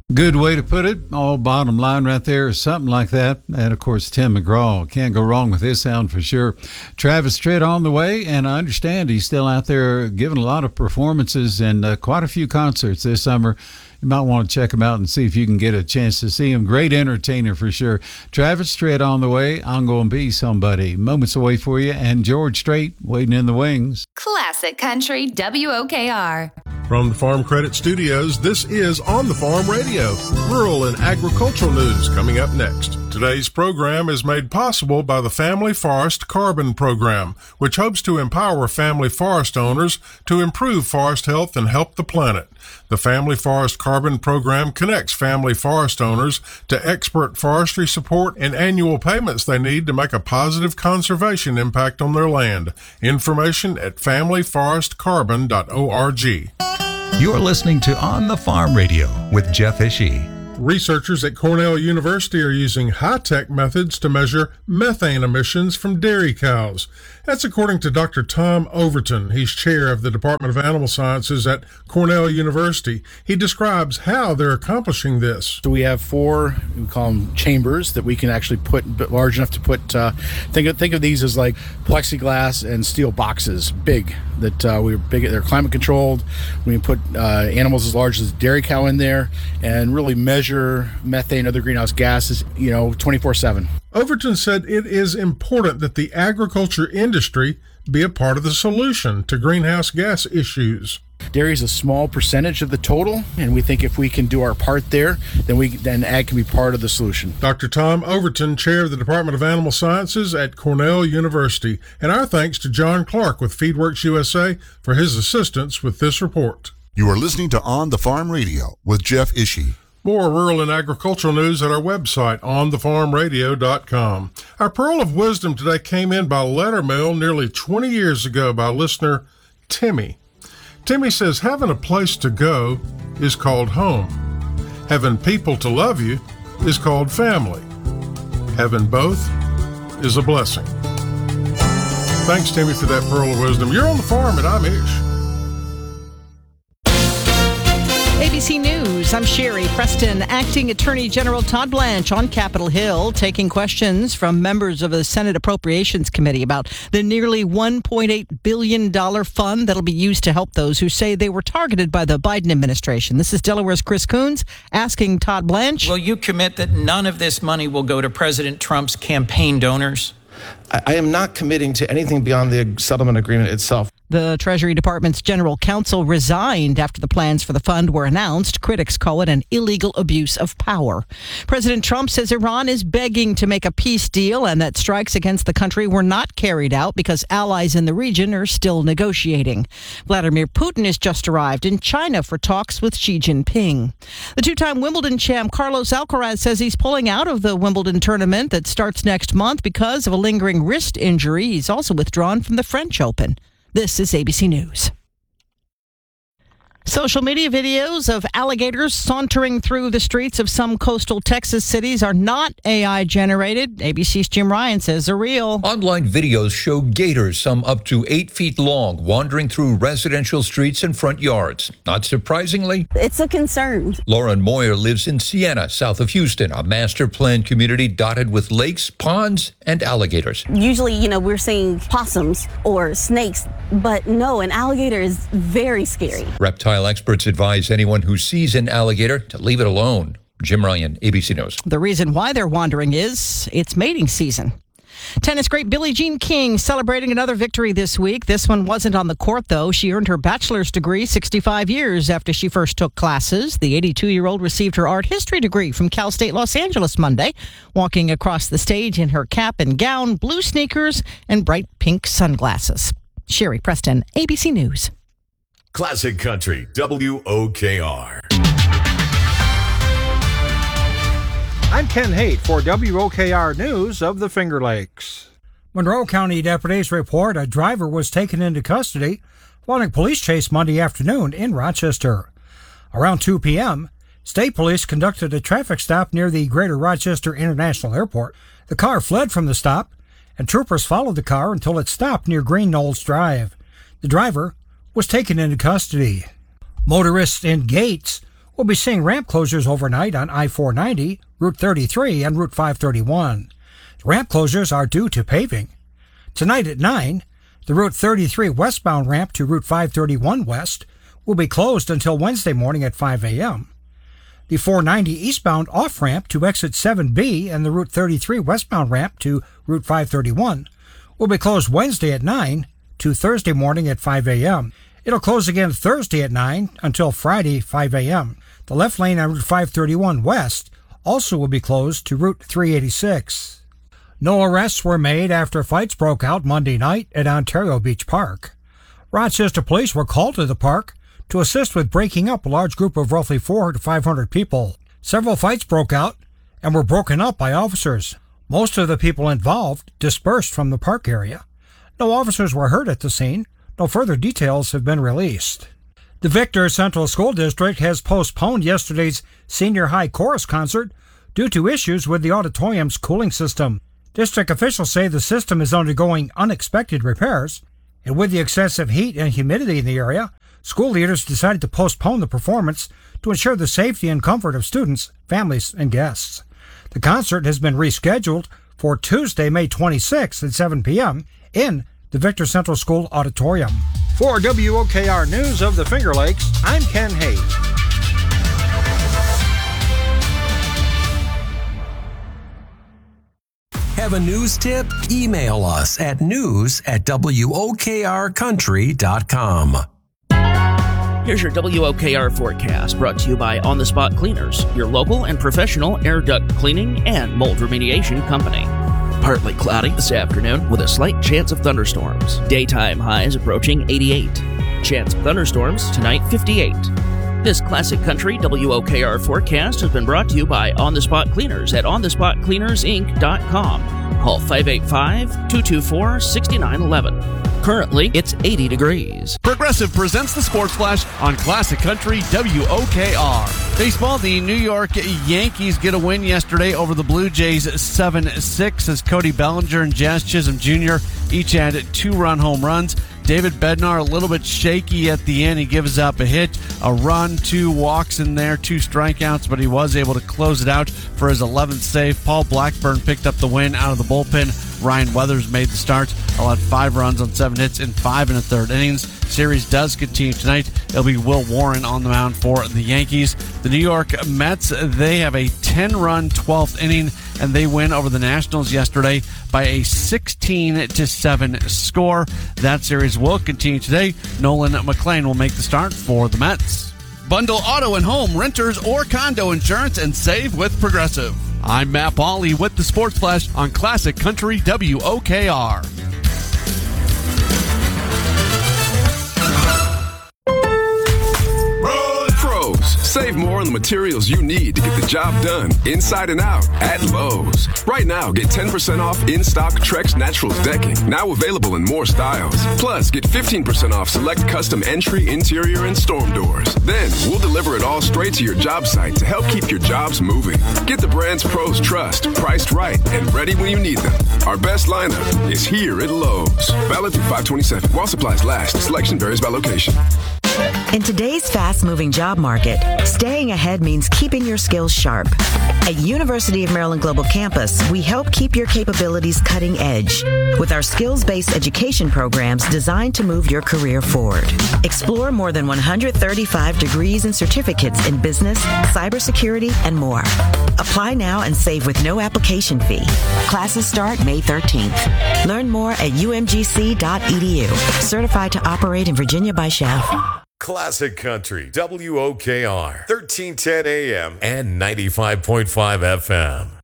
Good way to put it. All bottom line right there, something like that. And of course, Tim McGraw. Can't go wrong with his sound for sure. Travis Tritt on the way, and I understand he's still out there giving a lot of performances and quite a few concerts this summer. You might want to check him out and see if you can get a chance to see him. Great entertainer for sure. Travis Tritt on the way. I'm going to be somebody. Moments away for you, and George Strait waiting in the wings. Classic Country WOKR. From the Farm Credit Studios, this is On the Farm Radio, rural and agricultural news coming up next. Today's program is made possible by the Family Forest Carbon Program, which hopes to empower family forest owners to improve forest health and help the planet. The Family Forest Carbon Program connects family forest owners to expert forestry support and annual payments they need to make a positive conservation impact on their land. Information at familyforestcarbon.org. You're listening to On the Farm Radio with Jeff Ishii. Researchers at Cornell University are using high-tech methods to measure methane emissions from dairy cows. That's according to Dr. Tom Overton. He's chair of the Department of Animal Sciences at Cornell University. He describes how they're accomplishing this. So we have 4, we call them chambers, that we can actually put large enough to put, think of these as like plexiglass and steel boxes, big, that they're climate controlled. We can put animals as large as a dairy cow in there and really measure methane and other greenhouse gases, 24/7. Overton said it is important that the agriculture industry be a part of the solution to greenhouse gas issues. Dairy is a small percentage of the total, and we think if we can do our part there, then ag can be part of the solution. Dr. Tom Overton, chair of the Department of Animal Sciences at Cornell University. And our thanks to John Clark with FeedWorks USA for his assistance with this report. You are listening to On the Farm Radio with Jeff Ishii. More rural and agricultural news at our website, onthefarmradio.com. Our pearl of wisdom today came in by letter mail nearly 20 years ago by listener Timmy. Timmy says, having a place to go is called home. Having people to love you is called family. Having both is a blessing. Thanks, Timmy, for that pearl of wisdom. You're on the farm, and I'm Ish. ABC News, I'm Sherry Preston. Acting Attorney General Todd Blanche on Capitol Hill taking questions from members of the Senate Appropriations Committee about the nearly $1.8 billion fund that'll be used to help those who say they were targeted by the Biden administration. This is Delaware's Chris Coons asking Todd Blanche. Will you commit that none of this money will go to President Trump's campaign donors? I am not committing to anything beyond the settlement agreement itself. The Treasury Department's general counsel resigned after the plans for the fund were announced. Critics call it an illegal abuse of power. President Trump says Iran is begging to make a peace deal and that strikes against the country were not carried out because allies in the region are still negotiating. Vladimir Putin has just arrived in China for talks with Xi Jinping. The two-time Wimbledon champ Carlos Alcaraz says he's pulling out of the Wimbledon tournament that starts next month because of a lingering wrist injury. He's also withdrawn from the French Open. This is ABC News. Social media videos of alligators sauntering through the streets of some coastal Texas cities are not AI generated. ABC's Jim Ryan says they're real. Online videos show gators, some up to 8 feet long, wandering through residential streets and front yards. Not surprisingly, it's a concern. Lauren Moyer lives in Siena, south of Houston, a master planned community dotted with lakes, ponds, and alligators. Usually, we're seeing possums or snakes, but no, an alligator is very scary. Reptile experts advise anyone who sees an alligator to leave it alone. Jim Ryan, ABC News. The reason why they're wandering is it's mating season. Tennis great Billie Jean King celebrating another victory this week. This one wasn't on the court, though. She earned her bachelor's degree 65 years after she first took classes. The 82-year-old received her art history degree from Cal State Los Angeles Monday, walking across the stage in her cap and gown, blue sneakers, and bright pink sunglasses. Sherry Preston, ABC News. Classic Country, WOKR. I'm Ken Haight for WOKR News of the Finger Lakes. Monroe County deputies report a driver was taken into custody following a police chase Monday afternoon in Rochester. Around 2 p.m., state police conducted a traffic stop near the Greater Rochester International Airport. The car fled from the stop, and troopers followed the car until it stopped near Green Knolls Drive. The driver was taken into custody. Motorists in Gates We'll be seeing ramp closures overnight on I-490, Route 33, and Route 531. Ramp closures are due to paving. Tonight at 9, the Route 33 westbound ramp to Route 531 west will be closed until Wednesday morning at 5 a.m. The 490 eastbound off-ramp to exit 7B and the Route 33 westbound ramp to Route 531 will be closed Wednesday at 9 to Thursday morning at 5 a.m. It'll close again Thursday at 9 until Friday 5 a.m. The left lane on Route 531 west also will be closed to Route 386. No arrests were made after fights broke out Monday night at Ontario Beach Park. Rochester police were called to the park to assist with breaking up a large group of roughly 400 to 500 people. Several fights broke out and were broken up by officers. Most of the people involved dispersed from the park area. No officers were hurt at the scene. No further details have been released. The Victor Central School District has postponed yesterday's senior high chorus concert due to issues with the auditorium's cooling system. District officials say the system is undergoing unexpected repairs, and with the excessive heat and humidity in the area, school leaders decided to postpone the performance to ensure the safety and comfort of students, families, and guests. The concert has been rescheduled for Tuesday, May 26th at 7 p.m. in the Victor Central School Auditorium. For WOKR News of the Finger Lakes, I'm Ken Hayes. Have a news tip? Email us at news@wokrcountry.com. Here's your WOKR forecast, brought to you by On the Spot Cleaners, your local and professional air duct cleaning and mold remediation company. Partly cloudy this afternoon with a slight chance of thunderstorms. Daytime highs approaching 88. Chance of thunderstorms tonight 58. This Classic Country WOKR forecast has been brought to you by On the Spot Cleaners at onthespotcleanersinc.com. Call 585-224-6911. Currently, it's 80 degrees. Progressive presents the Sports Flash on Classic Country WOKR. Baseball, the New York Yankees get a win yesterday over the Blue Jays 7-6 as Cody Bellinger and Jazz Chisholm Jr. each had 2-run home runs. David Bednar a little bit shaky at the end. He gives up a hit, a run, 2 walks in there, 2 strikeouts, but he was able to close it out for his 11th save. Paul Blackburn picked up the win out of the bullpen. Ryan Weathers made the start, allowed 5 runs on 7 hits in 5 1/3 innings. Series does continue tonight. It'll be Will Warren on the mound for the Yankees. The New York Mets, they have a 10-run 12th inning, and they win over the Nationals yesterday by a 16-7 score. That series will continue today. Nolan McLean will make the start for the Mets. Bundle auto and home, renters, or condo insurance and save with Progressive. I'm Matt Pauley with the Sports Flash on Classic Country WOKR. Save more on the materials you need to get the job done inside and out at Lowe's. Right now, get 10% off in-stock Trex Naturals decking, now available in more styles. Plus, get 15% off select custom entry, interior, and storm doors. Then, we'll deliver it all straight to your job site to help keep your jobs moving. Get the brands pros trust, priced right, and ready when you need them. Our best lineup is here at Lowe's. Valid through 5/27. While supplies last, selection varies by location. In today's fast-moving job market, staying ahead means keeping your skills sharp. At University of Maryland Global Campus, we help keep your capabilities cutting edge with our skills-based education programs designed to move your career forward. Explore more than 135 degrees and certificates in business, cybersecurity, and more. Apply now and save with no application fee. Classes start May 13th. Learn more at umgc.edu. Certified to operate in Virginia by Chef. Classic Country WOKR 1310 AM and 95.5 FM.